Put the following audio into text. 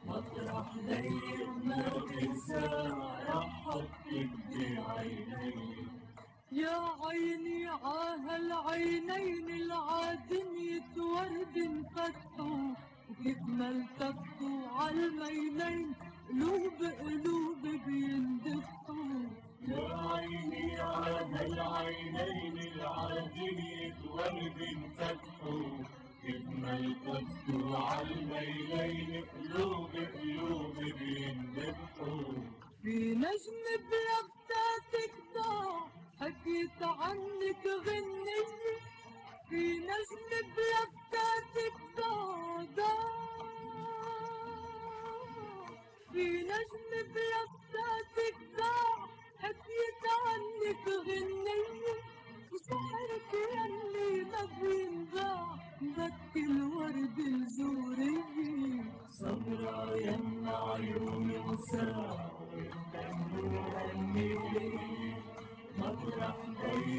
مطرح ضيق ما تنسى راح احطك بعيني. يا عيني عاهالعينين العادمية ورد انفتحوا، وكيف ما التفتوا عالميلين قلوب قلوب بيندفعوا. يا عيني عاهالعينين العادمية ورد انفتحوا، كيف ما التفتوا عالميلين قلوب قلوب بيندفعوا. في نجم بلفتاتك ضاع حكيت عنك غنية، في نجم بلفتاتك ضاع، في نجم بلفتاتك ضاع حكيت عنك غنية، وسحرك يلي ما بينباع بكي الورد الزورية. سمرا يما عيوني مساء والدم غني لي، مطرح ضيق